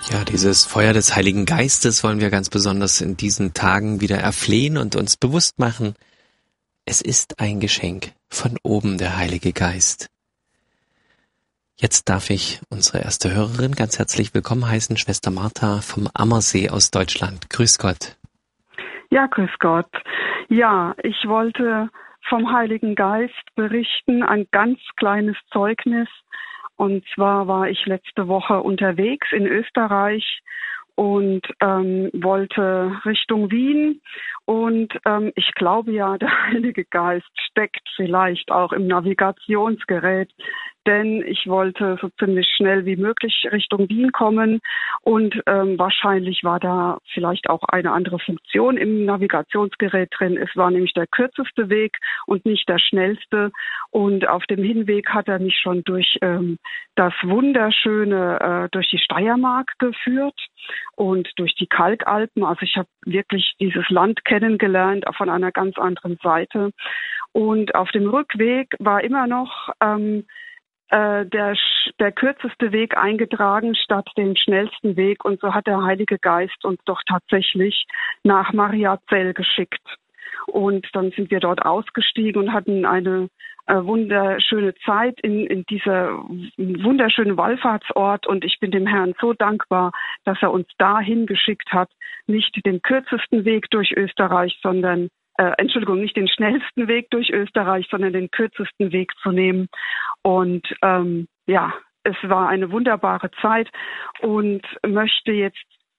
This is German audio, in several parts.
Ja, dieses Feuer des Heiligen Geistes wollen wir ganz besonders in diesen Tagen wieder erflehen und uns bewusst machen. Es ist ein Geschenk von oben, der Heilige Geist. Jetzt darf ich unsere erste Hörerin ganz herzlich willkommen heißen, Schwester Martha vom Ammersee aus Deutschland. Grüß Gott. Ja, grüß Gott. Ja, ich wollte vom Heiligen Geist berichten, ein ganz kleines Zeugnis. Und zwar war ich letzte Woche unterwegs in Österreich und wollte Richtung Wien. Und ich glaube ja, der Heilige Geist steckt vielleicht auch im Navigationsgerät, denn ich wollte so ziemlich schnell wie möglich Richtung Wien kommen und wahrscheinlich war da vielleicht auch eine andere Funktion im Navigationsgerät drin. Es war nämlich der kürzeste Weg und nicht der schnellste, und auf dem Hinweg hat er mich schon durch das wunderschöne, durch die Steiermark geführt und durch die Kalkalpen. Also ich habe wirklich dieses Land kennengelernt von einer ganz anderen Seite, und auf dem Rückweg war immer noch der kürzeste Weg eingetragen statt dem schnellsten Weg, und so hat der Heilige Geist uns doch tatsächlich nach Mariazell geschickt. Und dann sind wir dort ausgestiegen und hatten eine wunderschöne Zeit in dieser wunderschönen Wallfahrtsort, und ich bin dem Herrn so dankbar, dass er uns dahin geschickt hat, nicht den kürzesten Weg durch Österreich, sondern nicht den schnellsten Weg durch Österreich, sondern den kürzesten Weg zu nehmen. Und es war eine wunderbare Zeit, und möchte jetzt,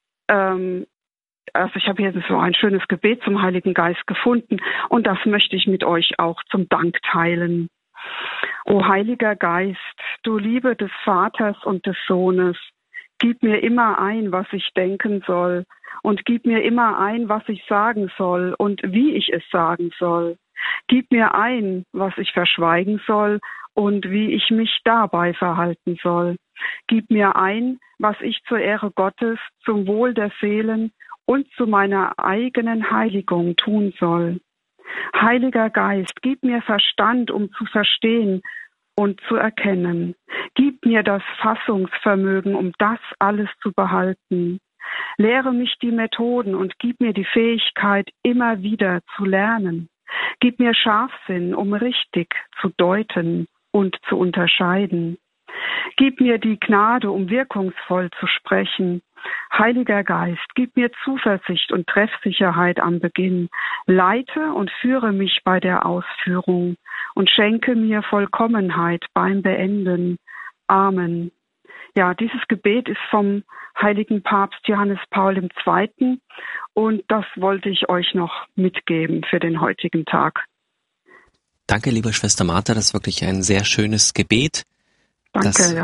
ich habe hier so ein schönes Gebet zum Heiligen Geist gefunden, und das möchte ich mit euch auch zum Dank teilen. O Heiliger Geist, du Liebe des Vaters und des Sohnes, gib mir immer ein, was ich denken soll, und gib mir immer ein, was ich sagen soll und wie ich es sagen soll. Gib mir ein, was ich verschweigen soll und wie ich mich dabei verhalten soll. Gib mir ein, was ich zur Ehre Gottes, zum Wohl der Seelen und zu meiner eigenen Heiligung tun soll. Heiliger Geist, gib mir Verstand, um zu verstehen und zu erkennen. Gib mir das Fassungsvermögen, um das alles zu behalten. Lehre mich die Methoden und gib mir die Fähigkeit, immer wieder zu lernen. Gib mir Scharfsinn, um richtig zu deuten und zu unterscheiden. Gib mir die Gnade, um wirkungsvoll zu sprechen. Heiliger Geist, gib mir Zuversicht und Treffsicherheit am Beginn. Leite und führe mich bei der Ausführung und schenke mir Vollkommenheit beim Beenden. Amen. Ja, dieses Gebet ist vom heiligen Papst Johannes Paul II. Und das wollte ich euch noch mitgeben für den heutigen Tag. Danke, liebe Schwester Martha, das ist wirklich ein sehr schönes Gebet, das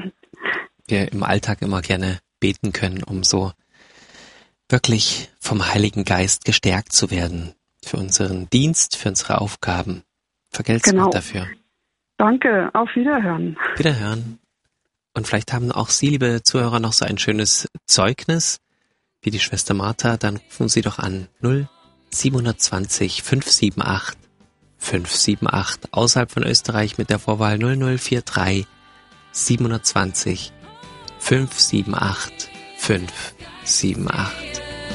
wir im Alltag immer gerne beten können, um so wirklich vom Heiligen Geist gestärkt zu werden für unseren Dienst, für unsere Aufgaben. Vergelt's Gott dafür. Danke, auf Wiederhören. Wiederhören. Und vielleicht haben auch Sie, liebe Zuhörer, noch so ein schönes Zeugnis wie die Schwester Martha, dann rufen Sie doch an 0720 578 578 außerhalb von Österreich mit der Vorwahl 0043 720 578 578.